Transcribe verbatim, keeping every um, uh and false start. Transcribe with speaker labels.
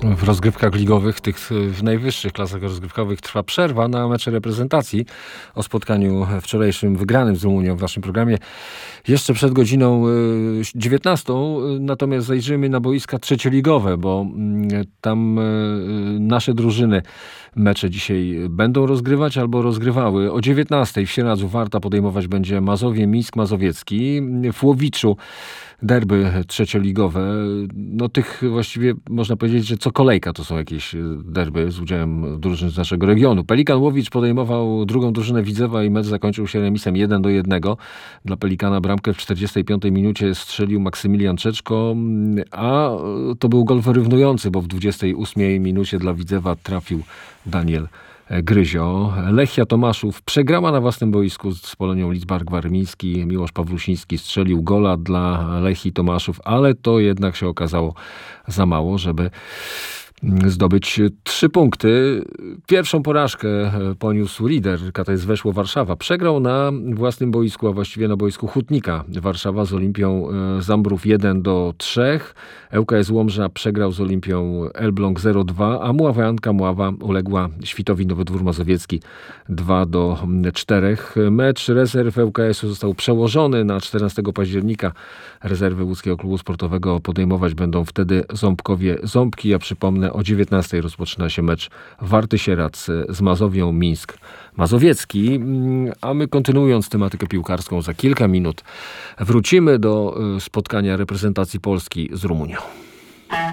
Speaker 1: W rozgrywkach ligowych, tych w najwyższych klasach rozgrywkowych trwa przerwa na mecze reprezentacji. O spotkaniu wczorajszym wygranym z Rumunią w naszym programie jeszcze przed godziną dziewiętnastą. Natomiast zajrzymy na boiska trzecioligowe, bo tam nasze drużyny mecze dzisiaj będą rozgrywać albo rozgrywały. O dziewiętnastej w Sieradzu Warta podejmować będzie Mazowie Mińsk Mazowiecki. W Łowiczu derby trzecioligowe. No tych właściwie można powiedzieć, że co kolejka to są jakieś derby z udziałem drużyn z naszego regionu. Pelikan Łowicz podejmował drugą drużynę Widzewa i mecz zakończył się remisem jeden do jednego. Dla Pelikana bramkę w czterdziestej piątej minucie strzelił Maksymilian Czeczko, a to był gol wyrównujący, bo w dwudziestej ósmej minucie dla Widzewa trafił Daniel Gryzio. Lechia Tomaszów przegrała na własnym boisku z Polonią Lidzbark Warmiński. Miłosz Pawlusiński strzelił gola dla Lechii Tomaszów, ale to jednak się okazało za mało, żeby zdobyć trzy punkty. Pierwszą porażkę poniósł lider K T S Weszło Warszawa. Przegrał na własnym boisku, a właściwie na boisku Hutnika Warszawa z Olimpią Zambrów jeden do trzech. ŁKS Łomża przegrał z Olimpią Elbląg zero dwa, a Mławianka Mława uległa Świtowi Nowy Dwór Mazowiecki dwa do czterech. Mecz rezerw ŁKS-u został przełożony na czternastego października. Rezerwy łódzkiego klubu sportowego podejmować będą wtedy Ząbkowie Ząbki. Ja przypomnę, o dziewiętnastej rozpoczyna się mecz Warty Sieradz z Mazowią Mińsk Mazowiecki. A my, kontynuując tematykę piłkarską, za kilka minut wrócimy do spotkania reprezentacji Polski z Rumunią.